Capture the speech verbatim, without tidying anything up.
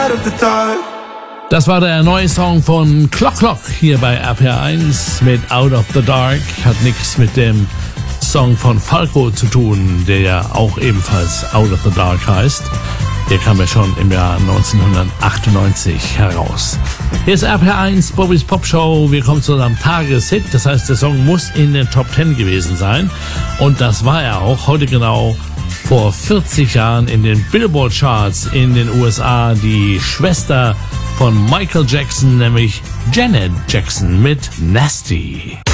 Das war der neue Song von Clock Clock hier bei R P R eins mit Out of the Dark. Hat nichts mit dem Song von Falco zu tun, der ja auch ebenfalls Out of the Dark heißt. Der kam ja schon im Jahr neunzehnhundertachtundneunzig heraus. Hier ist R P R eins, Bobbys Pop Show. Wir kommen zu unserem Tageshit. Das heißt, der Song muss in den Top Ten gewesen sein. Und das war er auch. Heute genau vor vierzig Jahren in den Billboard Charts in den U S A. Die Schwester von Michael Jackson, nämlich Janet Jackson mit Nasty.